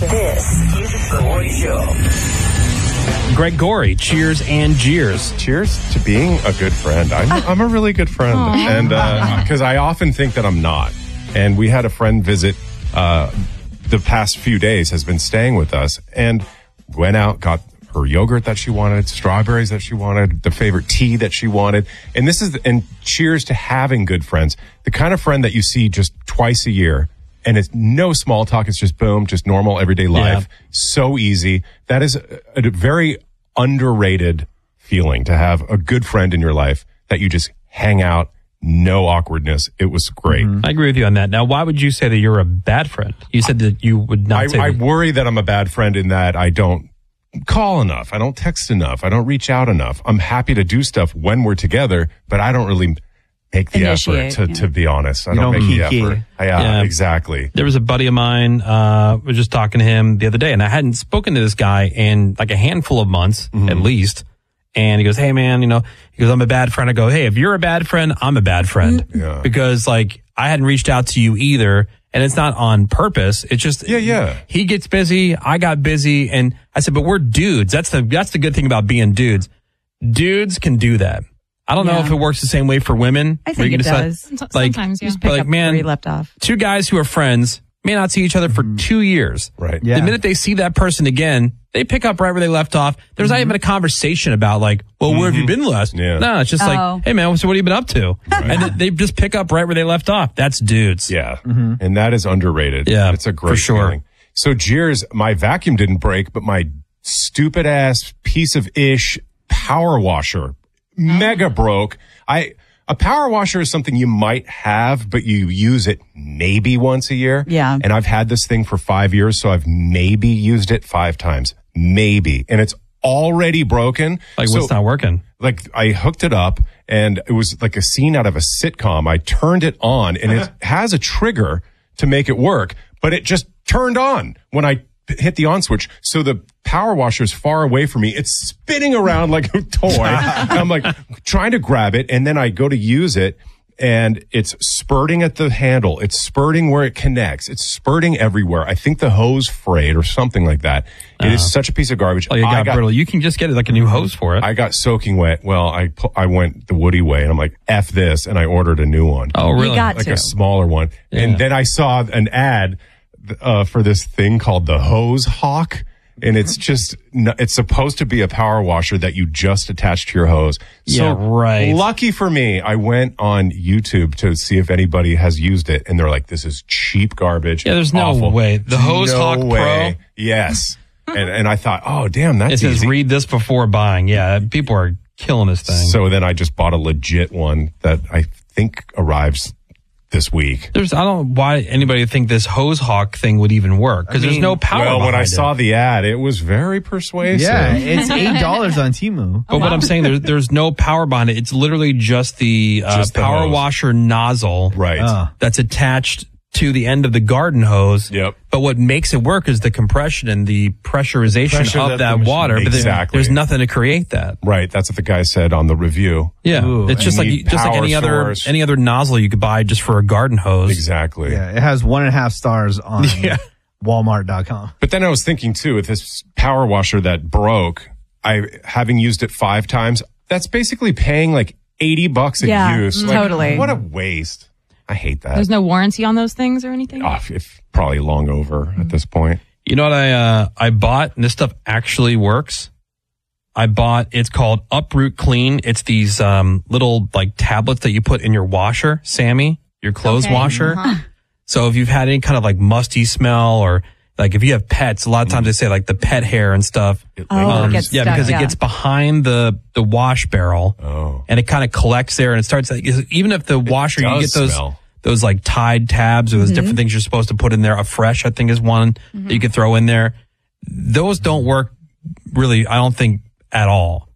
This is The Gordy Show. Greg Gorey, cheers and jeers. Cheers to being a good friend. I'm a really good friend. And because I often think that I'm not. And we had a friend visit the past few days, has been staying with us, and went out, got her yogurt that she wanted, strawberries that she wanted, the favorite tea that she wanted. And and cheers to having good friends. The kind of friend that you see just twice a year. And it's no small talk. It's just boom, just normal everyday life. Yeah. So easy. That is a very underrated feeling, to have a good friend in your life that you just hang out, no awkwardness. It was great. I agree with you on that. Now, why would you say that you're a bad friend? You said that you would not say I worry that I'm a bad friend in that I don't call enough. I don't text enough. I don't reach out enough. I'm happy to do stuff when we're together, but I don't really make the effort to be honest. I don't make the effort. Yeah, exactly. There was a buddy of mine, was just talking to him the other day, and I hadn't spoken to this guy in like a handful of months, at least. And he goes, hey man, he goes, I'm a bad friend. I go, hey, if you're a bad friend, I'm a bad friend. Yeah. Because like, I hadn't reached out to you either. And it's not on purpose. It's just, he gets busy. I got busy. And I said, but we're dudes. That's the good thing about being dudes. Dudes can do that. I don't know if it works the same way for women. I think it does. Sometimes, just pick up where you left off. Two guys who are friends may not see each other for 2 years. Right. Yeah. The minute they see that person again, they pick up right where they left off. There's not even a conversation about like, well, where have you been last? Yeah. No, it's just like, hey man, so what have you been up to? Right. And they just pick up right where they left off. That's dudes. Yeah. And that is underrated. Yeah. It's a great feeling. So jeers, my vacuum didn't break, but my stupid ass piece of ish power washer mega broke. A power washer is something you might have, but you use it maybe once a year. Yeah. And I've had this thing for 5 years, so I've maybe used it 5 times. Maybe. And it's already broken. Like, what's not working? Like, I hooked it up, and it was like a scene out of a sitcom. I turned it on, and it has a trigger to make it work, but it just turned on when I hit the on switch. So the power washer is far away from me. It's spinning around like a toy. I'm like trying to grab it, and then I go to use it, and it's spurting at the handle. It's spurting where it connects. It's spurting everywhere. I think the hose frayed or something like that. It is such a piece of garbage. Oh, you got brittle. You can just get like a new hose for it. I got soaking wet. Well, I went the Woody way, and I'm like, F this, and I ordered a new one. Oh, really? Like a smaller one. Yeah. And then I saw an ad for this thing called the Hose Hawk. And it's just, it's supposed to be a power washer that you just attach to your hose. So right. Lucky for me, I went on YouTube to see if anybody has used it. And they're like, this is cheap garbage. Yeah, there's no way. The Hose Hawk Pro? Yes. and I thought, oh, damn, that's easy. It says read this before buying. Yeah, people are killing this thing. So then I just bought a legit one that I think arrives this week. I don't know why anybody would think this Hose Hawk thing would even work, because there's no power. Well, when I saw the ad, it was very persuasive. Yeah, it's $8 on Temu. But what I'm saying, there's no power behind it. It's literally just the power washer nozzle, right? That's attached to the end of the garden hose. Yep. But what makes it work is the compression and the pressurization of that water. Exactly. But there's nothing to create that. Right. That's what the guy said on the review. Yeah. Ooh, it's just like any other nozzle you could buy just for a garden hose. Exactly. Yeah. It has 1.5 stars on Walmart.com. But then I was thinking too, with this power washer that broke, having used it 5 times, that's basically paying like $80 a use. Totally. Like, what a waste. I hate that. There's no warranty on those things or anything? Oh, it's probably long over at this point. You know what I bought, and this stuff actually works? It's called Uproot Clean. It's these little like tablets that you put in your washer, Sammy, your clothes washer. So if you've had any kind of like musty smell, or like if you have pets, a lot of times they say like the pet hair and stuff. It gets stuck, because it gets behind the wash barrel. And it kind of collects there, and it starts, even if the washer, you get those like Tide tabs or those different things you're supposed to put in there. A Fresh, I think, is one that you could throw in there. Those don't work really, I don't think, at all.